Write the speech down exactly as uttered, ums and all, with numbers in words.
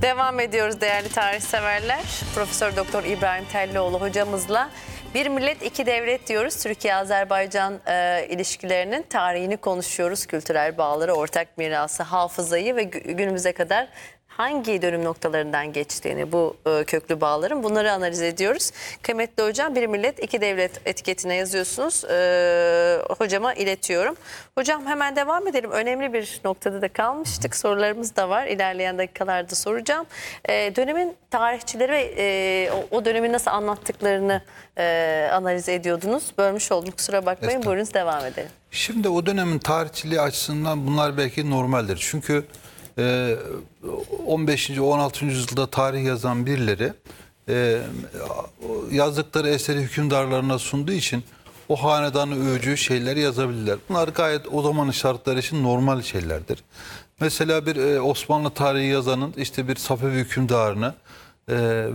Devam ediyoruz değerli tarihseverler. Profesör Doktor İbrahim Tellioğlu hocamızla bir millet iki devlet diyoruz. Türkiye-Azerbaycan e, ilişkilerinin tarihini konuşuyoruz. Kültürel bağları, ortak mirası, hafızayı ve günümüze kadar hangi dönüm noktalarından geçtiğini, bu e, köklü bağların, bunları analiz ediyoruz. Kıymetli hocam, bir millet iki devlet etiketine yazıyorsunuz. E, hocama iletiyorum. Hocam hemen devam edelim. Önemli bir noktada da kalmıştık. Sorularımız da var. İlerleyen dakikalarda soracağım. E, dönemin tarihçileri ve e, o, o dönemi nasıl anlattıklarını e, analiz ediyordunuz. Bölmüş oldum, kusura bakmayın. Buyurunuz, devam edelim. Şimdi o dönemin tarihçiliği açısından bunlar belki normaldir. Çünkü on beşinci on altıncı yüzyılda tarih yazan birileri yazdıkları eseri hükümdarlarına sunduğu için o hanedanı övücü şeyleri yazabilirler. Bunlar gayet o zamanın şartları için normal şeylerdir. Mesela bir Osmanlı tarihi yazanın işte bir Safevi hükümdarını